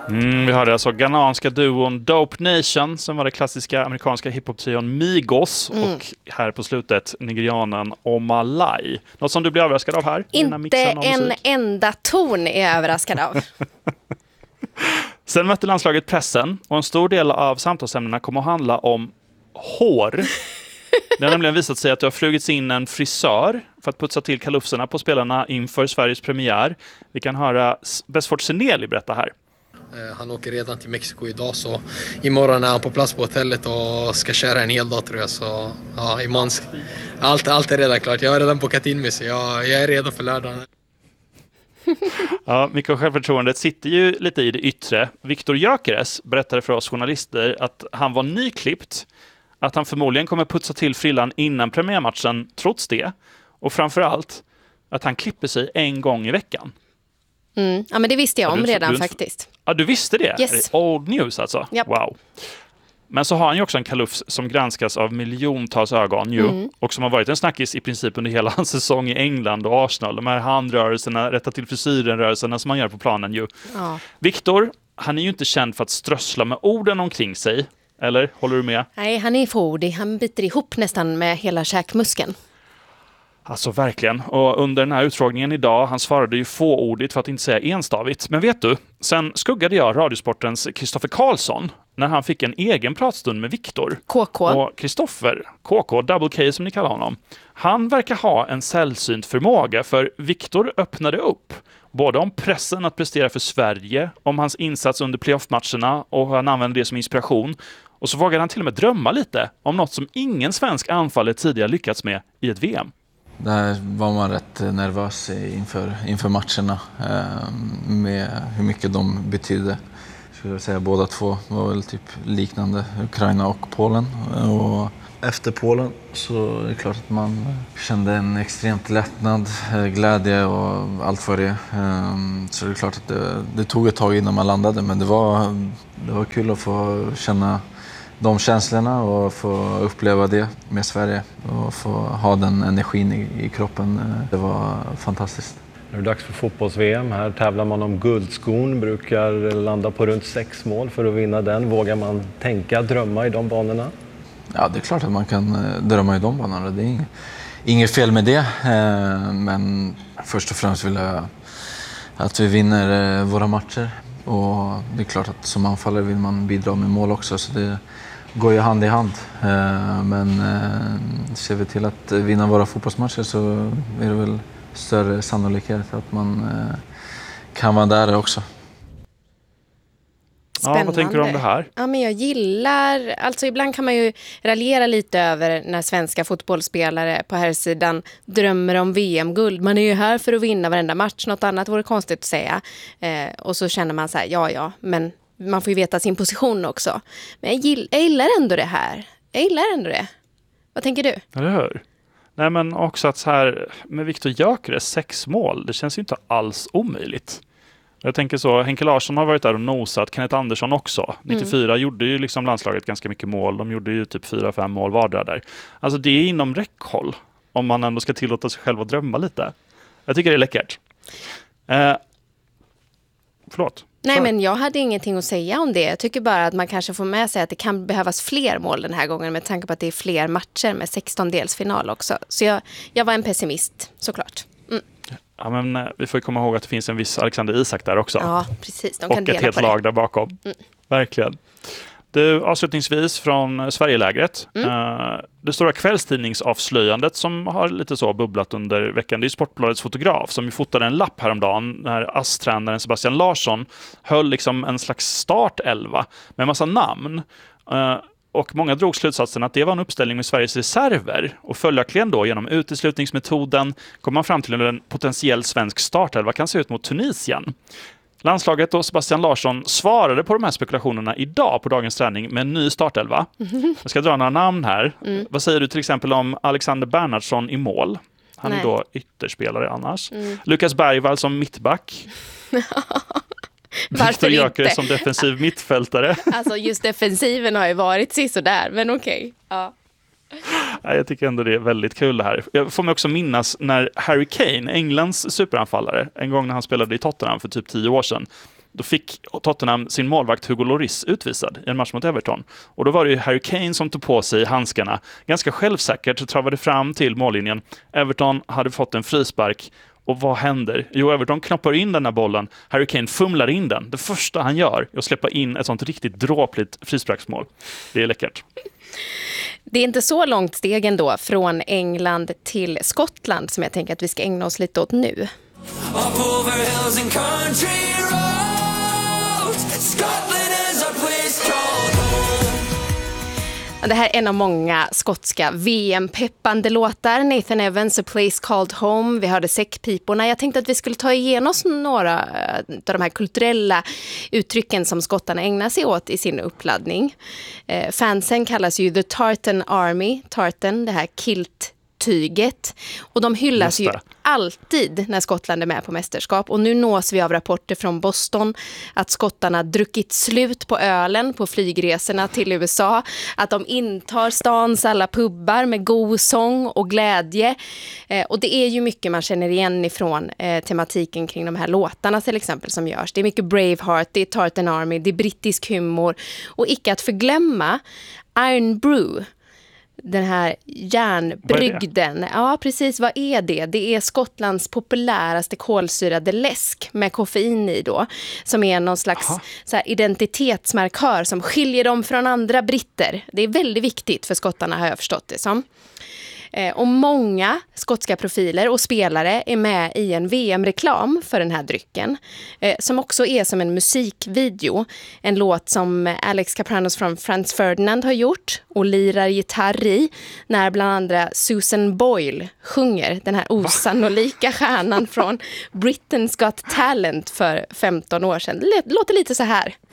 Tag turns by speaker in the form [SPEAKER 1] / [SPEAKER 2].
[SPEAKER 1] Vi hörde alltså ghananska duon Dope Nation, som var det klassiska amerikanska hiphop-trion Migos, och här på slutet nigerianen Omalai. Något som du blir överraskad av här?
[SPEAKER 2] Inte en enda ton är jag överraskad av.
[SPEAKER 1] Sen mötte landslaget pressen, och en stor del av samtalsämnena kommer att handla om hår. Det har nämligen visat sig att det har flugits in en frisör för att putsa till kalufserna på spelarna inför Sveriges premiär. Vi kan höra Besford Seneli berätta här.
[SPEAKER 3] Han åker redan till Mexiko idag, så imorgon är han på plats på hotellet och ska köra en hel dag, tror jag. Så ja, imorgon, allt är redan klart. Jag har redan bokat in mig, så jag är redo för lördagen.
[SPEAKER 1] Ja, mycket av självförtroendet sitter ju lite i det yttre. Viktor Gyökeres berättade för oss journalister att han var nyklippt, att han förmodligen kommer putsa till frillan innan premiärmatchen trots det, och framförallt att han klipper sig en gång i veckan.
[SPEAKER 2] Ja, men det visste jag om redan faktiskt.
[SPEAKER 1] Ja, du visste det?
[SPEAKER 2] Yes.
[SPEAKER 1] Är det old news alltså?
[SPEAKER 2] Yep.
[SPEAKER 1] Wow. Men så har han ju också en kalufs som granskas av miljontals ögon ju, och som har varit en snackis i princip under hela hans säsong i England och Arsenal. De här handrörelserna, rätta till frisyren-rörelserna som man gör på planen ju.
[SPEAKER 2] Ja.
[SPEAKER 1] Viktor, han är ju inte känd för att strössla med orden omkring sig. Eller, håller du med?
[SPEAKER 2] Nej, han är fåordig. Han biter ihop nästan med hela käkmuskeln.
[SPEAKER 1] Alltså verkligen. Och under den här utfrågningen idag, han svarade ju fåordigt för att inte säga enstavigt. Men vet du, sen skuggade jag Radiosportens Kristoffer Karlsson när han fick en egen pratstund med Viktor.
[SPEAKER 2] KK.
[SPEAKER 1] Och Kristoffer, KK, Double K som ni kallar honom, han verkar ha en sällsynt förmåga, för Viktor öppnade upp både om pressen att prestera för Sverige, om hans insats under playoff-matcherna, och han använde det som inspiration. Och så vågade han till och med drömma lite om något som ingen svensk anfallare tidigare lyckats med i ett VM.
[SPEAKER 4] Där var man rätt nervös inför matcherna med hur mycket de betydde. Skulle jag säga, båda två var väl typ liknande, Ukraina och Polen. Och efter Polen så är det klart att man kände en extremt lättnad, glädje och allt vad det. Så det är klart att det tog ett tag innan man landade, men det var kul att få känna de känslorna och få uppleva det med Sverige och få ha den energin i kroppen. Det var fantastiskt.
[SPEAKER 5] Nu är det dags för fotbolls-VM. Här tävlar man om guldskon, brukar landa på runt 6 mål för att vinna den. Vågar man drömma i de banorna?
[SPEAKER 4] Ja, det är klart att man kan drömma i de banorna. Det är inget fel med det. Men först och främst vill jag att vi vinner våra matcher. Och det är klart att som anfallare vill man bidra med mål också, så det går ju hand i hand. Men ser vi till att vinna våra fotbollsmatcher så är det väl större sannolikhet att man kan vara där också.
[SPEAKER 2] Spännande.
[SPEAKER 1] Ja, vad tänker du om det här?
[SPEAKER 2] Ja, men jag gillar, alltså ibland kan man ju raljera lite över när svenska fotbollsspelare på här sidan drömmer om VM-guld. Man är ju här för att vinna varenda match, något annat vore konstigt att säga. Och så känner man så här, ja, men man får ju veta sin position också. Men jag gillar ändå det här. Jag gillar ändå det. Vad tänker du?
[SPEAKER 1] Eller hur? Nej, men också att så här med Viktor Gyökeres 6 mål, det känns ju inte alls omöjligt. Jag tänker så, Henke Larsson har varit där och nosat, Kenneth Andersson också. 94 gjorde ju liksom landslaget ganska mycket mål. De gjorde ju typ 4-5 mål vardera där. Alltså det är inom räckhåll om man ändå ska tillåta sig själv att drömma lite. Jag tycker det är läckert. Förlåt.
[SPEAKER 2] Nej, men jag hade ingenting att säga om det. Jag tycker bara att man kanske får med sig att det kan behövas fler mål den här gången med tanke på att det är fler matcher med 16-delsfinal också. Så jag var en pessimist, såklart.
[SPEAKER 1] Ja, men vi får ju komma ihåg att det finns en viss Alexander Isak där också.
[SPEAKER 2] Ja, precis. De kan
[SPEAKER 1] och
[SPEAKER 2] dela
[SPEAKER 1] ett helt
[SPEAKER 2] på det.
[SPEAKER 1] lag där bakom. Verkligen. Du, avslutningsvis från Sverigelägret. Det stora kvällstidningsavslöjandet som har lite så bubblat under veckan, det är Sportbladets fotograf som ju fotade en lapp häromdagen när ASS-tränaren Sebastian Larsson höll liksom en slags startelva med en massa namn. Och många drog slutsatsen att det var en uppställning med Sveriges reserver, och följaktligen då genom uteslutningsmetoden kom man fram till hur en potentiell svensk startelva kan se ut mot Tunisien. Landslaget och Sebastian Larsson svarade på de här spekulationerna idag på dagens träning med en ny startelva. Jag ska dra några namn här. Vad säger du till exempel om Alexander Bernhardsson i mål? Han är då ytterspelare annars. Lukas Bergvall som mittback. Viktor Gyökeres som defensiv mittfältare.
[SPEAKER 2] Alltså just defensiven har ju varit sisådär, men okej. Ja.
[SPEAKER 1] Jag tycker ändå det är väldigt kul det här. Jag får mig också minnas när Harry Kane, Englands superanfallare, en gång när han spelade i Tottenham för typ 10 år sedan, då fick Tottenham sin målvakt Hugo Lloris utvisad i en match mot Everton. Och då var det ju Harry Kane som tog på sig handskarna. Ganska självsäkert så travade fram till mållinjen. Everton hade fått en frispark. Och vad händer? Jo, Everton knoppar in den här bollen. Harry Kane fumlar in den. Det första han gör är att släppa in ett sånt riktigt dråpligt frisparksmål. Det är läckert.
[SPEAKER 2] Det är inte så långt steg ändå från England till Skottland som jag tänker att vi ska ägna oss lite åt nu. Det här är en av många skotska VM-peppande låtar. Nathan Evans, A Place Called Home. Vi hörde säckpiporna. Jag tänkte att vi skulle ta igenom oss några av de här kulturella uttrycken som skottarna ägnar sig åt i sin uppladdning. Fansen kallas ju The Tartan Army. Tartan, det här kilttyget. Och de hyllas ju alltid när Skottland är med på mästerskap. Och nu nås vi av rapporter från Boston att skottarna druckit slut på ölen på flygresorna till USA. Att de intar stans alla pubbar med god sång och glädje. Och det är ju mycket man känner igen ifrån tematiken kring de här låtarna till exempel som görs. Det är mycket Braveheart, det är Tartan Army, det är brittisk humor. Och icke att förglömma Iron Brew. Den här järnbrygden. Ja, precis. Vad är det? Det är Skottlands populäraste kolsyrade läsk med koffein i då. Som är någon slags så här, identitetsmarkör som skiljer dem från andra britter. Det är väldigt viktigt för skottarna har jag förstått det som. Och många skotska profiler och spelare är med i en VM-reklam för den här drycken. Som också är som en musikvideo. En låt som Alex Kapranos från Franz Ferdinand har gjort och lirar gitarr i. När bland andra Susan Boyle sjunger den här osannolika stjärnan från Britain's Got Talent för 15 år sedan. Det låter lite så här.